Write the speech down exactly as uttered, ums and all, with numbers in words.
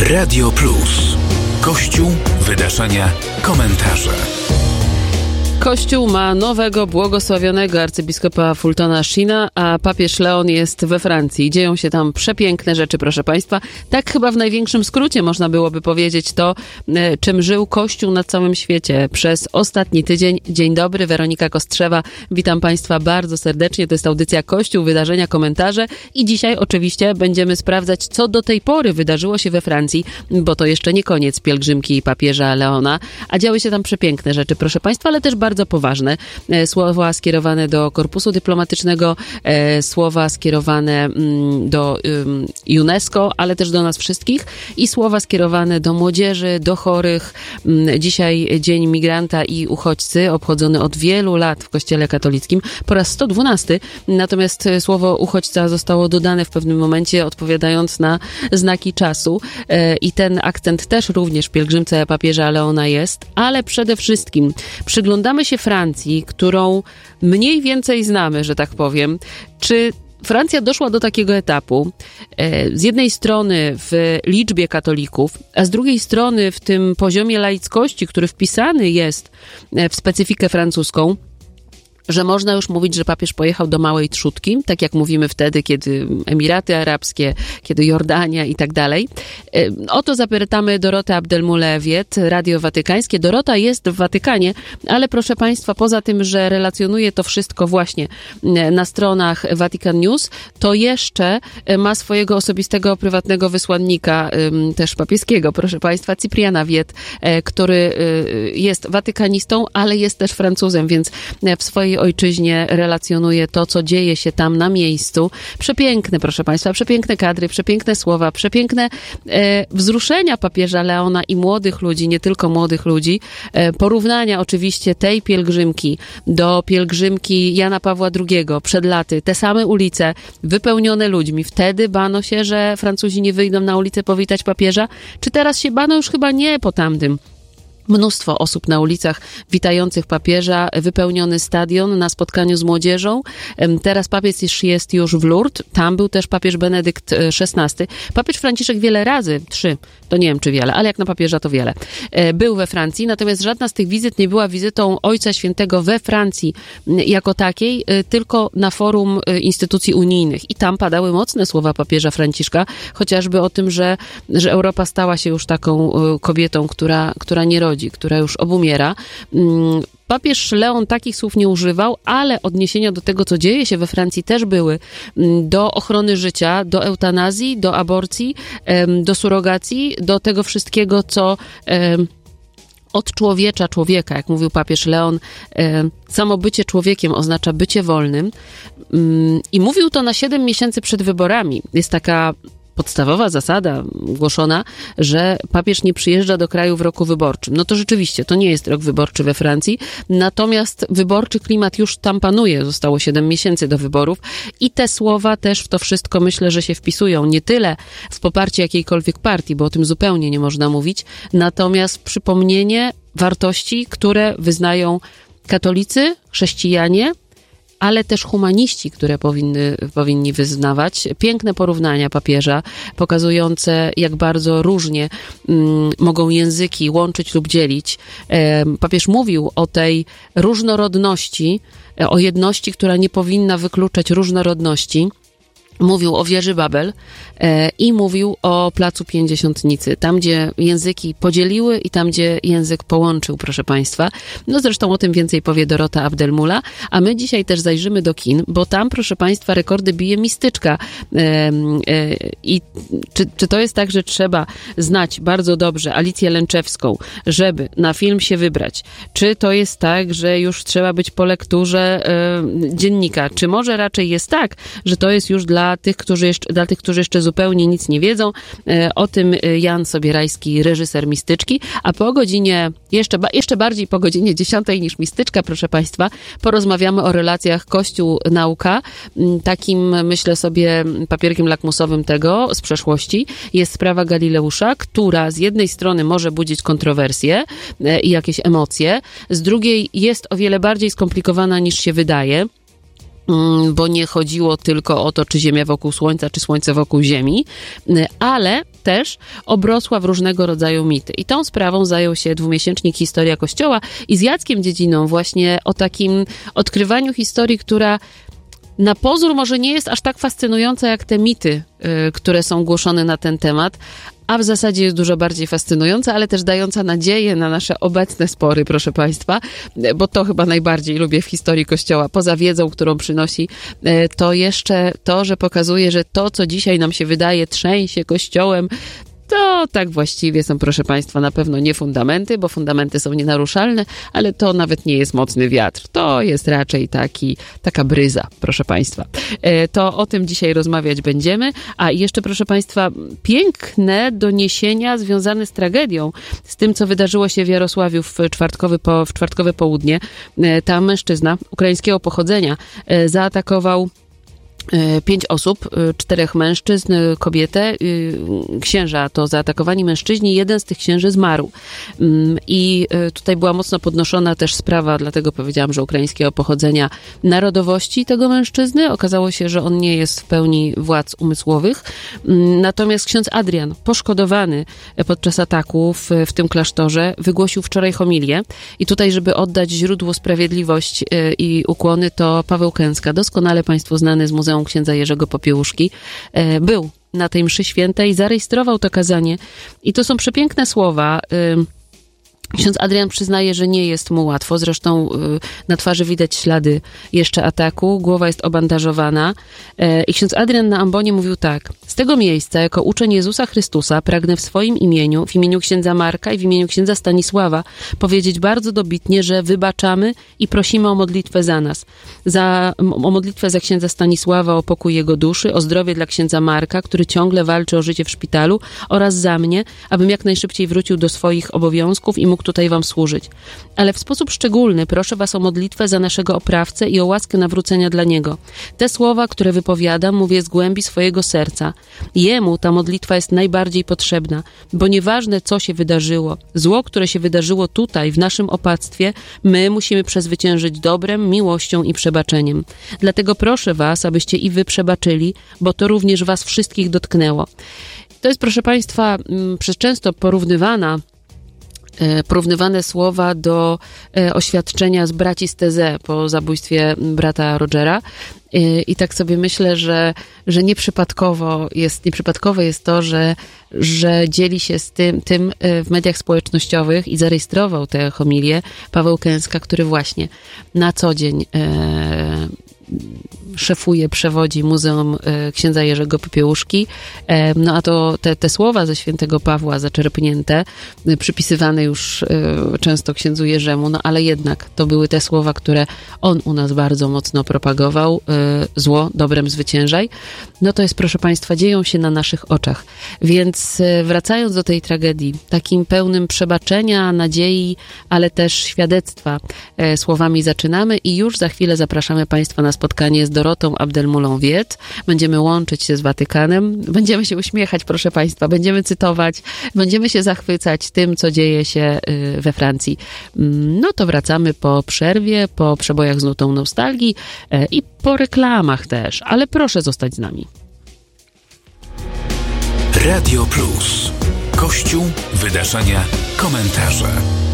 Radio Plus. Kościół, wydarzenia, komentarze. Kościół ma nowego, błogosławionego arcybiskupa Fultona Sheena, a papież Leon jest we Francji. Dzieją się tam przepiękne rzeczy, proszę Państwa. Tak chyba w największym skrócie można byłoby powiedzieć to, czym żył Kościół na całym świecie przez ostatni tydzień. Dzień dobry, Weronika Kostrzewa. Witam Państwa bardzo serdecznie. To jest audycja Kościół, wydarzenia, komentarze i dzisiaj oczywiście będziemy sprawdzać, co do tej pory wydarzyło się we Francji, bo to jeszcze nie koniec pielgrzymki papieża Leona, a działy się tam przepiękne rzeczy, proszę Państwa, ale też bardzo bardzo poważne. Słowa skierowane do korpusu dyplomatycznego, słowa skierowane do UNESCO, ale też do nas wszystkich i słowa skierowane do młodzieży, do chorych. Dzisiaj Dzień Migranta i Uchodźcy, obchodzony od wielu lat w Kościele katolickim, po raz sto dwunasty. Natomiast słowo uchodźca zostało dodane w pewnym momencie, odpowiadając na znaki czasu. I ten akcent też również w pielgrzymce papieża Leona jest, ale przede wszystkim przyglądamy się Francji, którą mniej więcej znamy, że tak powiem. Czy Francja doszła do takiego etapu, z jednej strony w liczbie katolików, a z drugiej strony w tym poziomie laickości, który wpisany jest w specyfikę francuską, że można już mówić, że papież pojechał do małej trzódki, tak jak mówimy wtedy, kiedy Emiraty Arabskie, kiedy Jordania i tak dalej. O to zapytamy Dorotę Abdelmoulewiet, Radio Watykańskie. Dorota jest w Watykanie, ale proszę Państwa, poza tym, że relacjonuje to wszystko właśnie na stronach Vatican News, to jeszcze ma swojego osobistego, prywatnego wysłannika, też papieskiego, proszę Państwa, Cypriana Wiet, który jest watykanistą, ale jest też Francuzem, więc w swojej ojczyźnie relacjonuje to, co dzieje się tam na miejscu. Przepiękne, proszę Państwa, przepiękne kadry, przepiękne słowa, przepiękne e, wzruszenia papieża Leona i młodych ludzi, nie tylko młodych ludzi. E, porównania oczywiście tej pielgrzymki do pielgrzymki Jana Pawła drugiego przed laty. Te same ulice wypełnione ludźmi. Wtedy bano się, że Francuzi nie wyjdą na ulicę powitać papieża. Czy teraz się bano? Już chyba nie po tamtym. Mnóstwo osób na ulicach witających papieża, wypełniony stadion na spotkaniu z młodzieżą. Teraz papież jest już w Lourdes, tam był też papież Benedykt szesnasty. Papież Franciszek wiele razy, trzy, to nie wiem czy wiele, ale jak na papieża to wiele, był we Francji, natomiast żadna z tych wizyt nie była wizytą Ojca Świętego we Francji jako takiej, tylko na forum instytucji unijnych. I tam padały mocne słowa papieża Franciszka, chociażby o tym, że, że Europa stała się już taką kobietą, która, która nie rodzi, która już obumiera. Papież Leon takich słów nie używał, ale odniesienia do tego, co dzieje się we Francji, też były do ochrony życia, do eutanazji, do aborcji, do surogacji, do tego wszystkiego, co odczłowiecza człowieka, jak mówił papież Leon, samo bycie człowiekiem oznacza bycie wolnym. I mówił to na siedem miesięcy przed wyborami. Jest taka podstawowa zasada głoszona, że papież nie przyjeżdża do kraju w roku wyborczym. No to rzeczywiście, to nie jest rok wyborczy we Francji, natomiast wyborczy klimat już tam panuje. Zostało siedem miesięcy do wyborów i te słowa też w to wszystko myślę, że się wpisują. Nie tyle w poparcie jakiejkolwiek partii, bo o tym zupełnie nie można mówić, natomiast przypomnienie wartości, które wyznają katolicy, chrześcijanie, ale też humaniści, które powinny, powinni wyznawać. Piękne porównania papieża, pokazujące, jak bardzo różnie mm, mogą języki łączyć lub dzielić. E, papież mówił o tej różnorodności, o jedności, która nie powinna wykluczać różnorodności. Mówił o wieży Babel e, i mówił o Placu Pięćdziesiątnicy, tam gdzie języki podzieliły i tam gdzie język połączył, proszę Państwa. No zresztą o tym więcej powie Dorota Abdelmula, a my dzisiaj też zajrzymy do kin, bo tam, proszę Państwa, rekordy bije mistyczka. E, e, I czy, czy to jest tak, że trzeba znać bardzo dobrze Alicję Lęczewską, żeby na film się wybrać? Czy to jest tak, że już trzeba być po lekturze e, dziennika? Czy może raczej jest tak, że to jest już dla tych, którzy jeszcze, dla tych, którzy jeszcze zupełnie nic nie wiedzą? O tym Jan Sobierajski, reżyser Mistyczki, a po godzinie, jeszcze, jeszcze bardziej po godzinie dziesiątej niż Mistyczka, proszę Państwa, porozmawiamy o relacjach Kościół-nauka. Takim, myślę sobie, papierkiem lakmusowym tego z przeszłości jest sprawa Galileusza, która z jednej strony może budzić kontrowersje i jakieś emocje, z drugiej jest o wiele bardziej skomplikowana niż się wydaje. bo nie chodziło tylko o to, czy Ziemia wokół Słońca, czy Słońce wokół Ziemi, ale też obrosła w różnego rodzaju mity. I tą sprawą zajął się dwumiesięcznik Historia Kościoła i z Jackiem Dziedziną właśnie o takim odkrywaniu historii, która na pozór może nie jest aż tak fascynująca jak te mity, y, które są głoszone na ten temat, a w zasadzie jest dużo bardziej fascynująca, ale też dająca nadzieję na nasze obecne spory, proszę Państwa, bo to chyba najbardziej lubię w historii Kościoła. Poza wiedzą, którą przynosi, to jeszcze to, że pokazuje, że to, co dzisiaj nam się wydaje, trzęsie Kościołem, to tak właściwie są, proszę Państwa, na pewno nie fundamenty, bo fundamenty są nienaruszalne, ale to nawet nie jest mocny wiatr. To jest raczej taki, taka bryza, proszę Państwa. To o tym dzisiaj rozmawiać będziemy. A jeszcze, proszę Państwa, piękne doniesienia związane z tragedią, z tym, co wydarzyło się w Jarosławiu w czwartkowe, po, w czwartkowe południe. Tam mężczyzna ukraińskiego pochodzenia zaatakował pięć osób, czterech mężczyzn, kobietę. Księża to zaatakowani mężczyźni. Jeden z tych księży zmarł. I tutaj była mocno podnoszona też sprawa, dlatego powiedziałam, że ukraińskiego pochodzenia, narodowości tego mężczyzny. Okazało się, że on nie jest w pełni władz umysłowych. Natomiast ksiądz Adrian, poszkodowany podczas ataku w, w tym klasztorze, wygłosił wczoraj homilię. I tutaj, żeby oddać źródło sprawiedliwość i ukłony, to Paweł Kęska, doskonale Państwu znany z Muzeum Księdza Jerzego Popiełuszki, był na tej mszy świętej, zarejestrował to kazanie i to są przepiękne słowa. Ksiądz Adrian przyznaje, że nie jest mu łatwo, zresztą na twarzy widać ślady jeszcze ataku, głowa jest obandażowana i ksiądz Adrian na ambonie mówił tak: z tego miejsca, jako uczeń Jezusa Chrystusa, pragnę w swoim imieniu, w imieniu księdza Marka i w imieniu księdza Stanisława powiedzieć bardzo dobitnie, że wybaczamy i prosimy o modlitwę za nas. Za, o modlitwę za księdza Stanisława, o pokój jego duszy, o zdrowie dla księdza Marka, który ciągle walczy o życie w szpitalu, oraz za mnie, abym jak najszybciej wrócił do swoich obowiązków i mógł tutaj wam służyć. Ale w sposób szczególny proszę was o modlitwę za naszego oprawcę i o łaskę nawrócenia dla niego. Te słowa, które wypowiadam, mówię z głębi swojego serca. Jemu ta modlitwa jest najbardziej potrzebna, bo nieważne, co się wydarzyło, zło, które się wydarzyło tutaj, w naszym opactwie, my musimy przezwyciężyć dobrem, miłością i przebaczeniem. Dlatego proszę was, abyście i wy przebaczyli, bo to również was wszystkich dotknęło. To jest, proszę Państwa, przez często porównywana porównywane słowa do oświadczenia z braci z Teze po zabójstwie brata Rogera. I, i tak sobie myślę, że, że nieprzypadkowo jest, nieprzypadkowe jest to, że, że dzieli się z tym, tym w mediach społecznościowych i zarejestrował tę homilię Paweł Kęska, który właśnie na co dzień e, szefuje, przewodzi Muzeum Księdza Jerzego Popiełuszki. No a to te, te słowa ze świętego Pawła zaczerpnięte, przypisywane już często księdzu Jerzemu, no ale jednak to były te słowa, które on u nas bardzo mocno propagował. Zło dobrem zwyciężaj. No to jest, proszę Państwa, dzieją się na naszych oczach. Więc wracając do tej tragedii, takim pełnym przebaczenia, nadziei, ale też świadectwa słowami zaczynamy i już za chwilę zapraszamy Państwa na spotkanie z Dorotą Abdelmoulą-Wiet. Będziemy łączyć się z Watykanem, będziemy się uśmiechać, proszę Państwa, będziemy cytować, będziemy się zachwycać tym, co dzieje się we Francji. No to wracamy po przerwie, po przebojach z nutą nostalgii i po reklamach też, ale proszę zostać z nami. Radio Plus. Kościół, wydarzenia, komentarze.